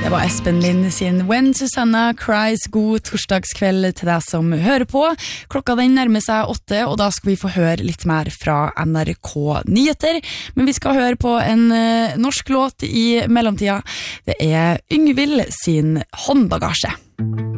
Det var Espen Lind sin When Susanna Cries. God torsdagskveld til deg som hører på. Klokka den nærmer seg 8, og da skal vi få høre litt mer fra NRK Nyheter. Men vi skal høre på en norsk låt i mellomtida. Det er Yngvild sin Håndbagasje.